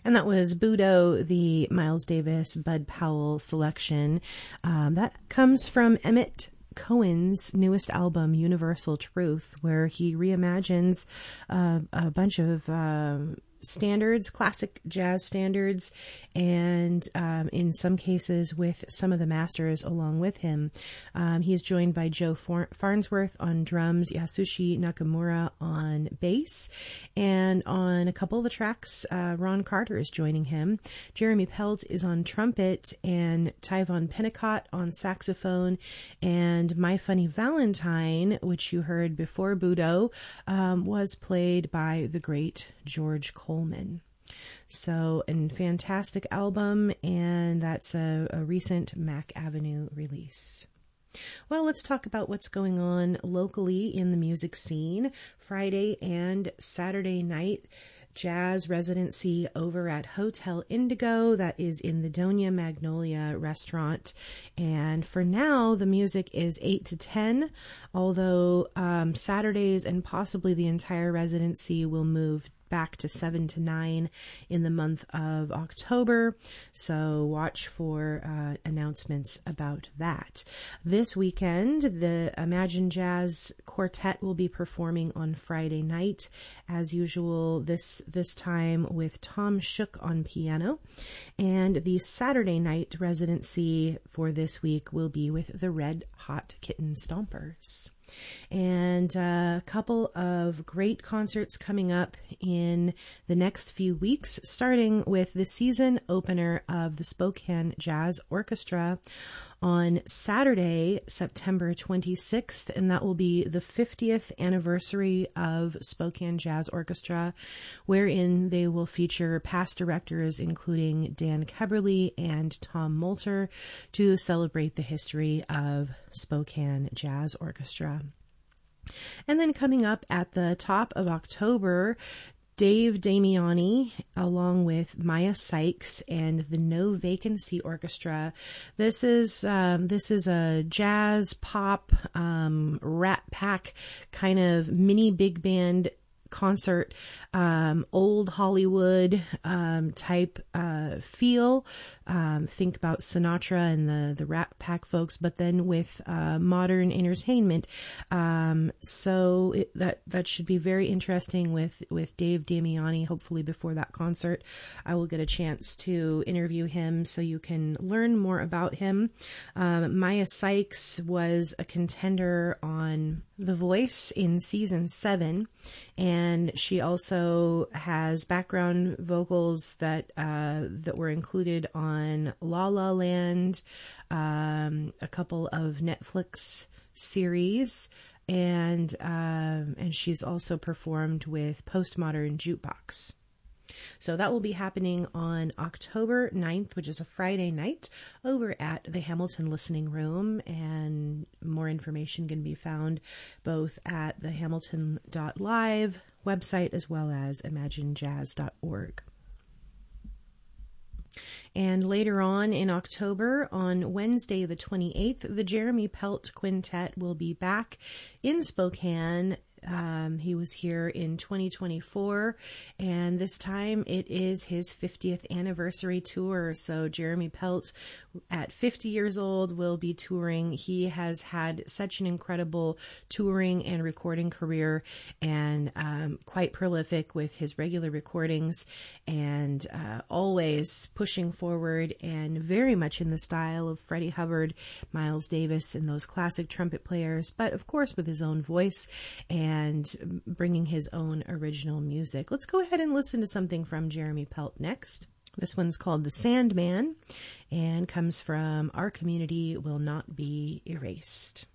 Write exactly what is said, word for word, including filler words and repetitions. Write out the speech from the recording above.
And that was Budo, the Miles Davis, Bud Powell selection. Um, that comes from Emmett Cohen's newest album, Universal Truth, where he reimagines uh, a bunch of um, standards, classic jazz standards, and um, in some cases with some of the masters along with him. Um, he is joined by Joe Farnsworth on drums, Yasushi Nakamura on bass, and on a couple of the tracks, uh, Ron Carter is joining him. Jeremy Pelt is on trumpet, and Tyvon Pennicott on saxophone, and My Funny Valentine, which you heard before Budo, um, was played by the great George Coleman. So, a fantastic album, and that's a, a recent Mac Avenue release. Well, let's talk about what's going on locally in the music scene. Friday and Saturday night jazz residency over at Hotel Indigo, that is in the Doña Magnolia restaurant. And for now, the music is eight to ten, although um, Saturdays and possibly the entire residency will move back to seven to nine in the month of October. So watch for uh, announcements about that. This weekend, the Imagine Jazz Quartet will be performing on Friday night, as usual, this, this time with Tom Shook on piano. And the Saturday night residency for this week will be with the Red Hot Kitten Stompers. And a couple of great concerts coming up in the next few weeks, starting with the season opener of the Spokane Jazz Orchestra on Saturday, September twenty-sixth, and that will be the fiftieth anniversary of Spokane Jazz Orchestra, wherein they will feature past directors including Dan Keberly and Tom Moulter to celebrate the history of Spokane Jazz Orchestra. And then coming up at the top of October, Dave Damiani, along with Maya Sykes and the No Vacancy Orchestra. This is um, this is a jazz pop um, Rat Pack kind of mini big band concert, um, old Hollywood um, type uh, feel. Um, think about Sinatra and the the Rat Pack folks, but then with uh, modern entertainment. Um, so it, that that should be very interesting with with Dave Damiani. Hopefully, before that concert, I will get a chance to interview him, so you can learn more about him. Um, Maya Sykes was a contender on The Voice in season seven, and she also has background vocals that uh, that were included on La La Land, um, a couple of Netflix series, and um, and she's also performed with Postmodern Jukebox. So that will be happening on October ninth, which is a Friday night, over at the Hamilton Listening Room, and more information can be found both at the hamilton dot live website as well as imagine jazz dot org. And later on in October, on Wednesday the twenty-eighth, the Jeremy Pelt Quintet will be back in Spokane. Um, he was here in twenty twenty-four, and this time it is his fiftieth anniversary tour. So Jeremy Pelt, at fifty years old, will be touring. He has had such an incredible touring and recording career, and um, quite prolific with his regular recordings, and uh, always pushing forward, and very much in the style of Freddie Hubbard, Miles Davis, and those classic trumpet players, but of course with his own voice and and bringing his own original music. Let's go ahead and listen to something from Jeremy Pelt next. This one's called The Sandman and comes from Our Community Will Not Be Erased.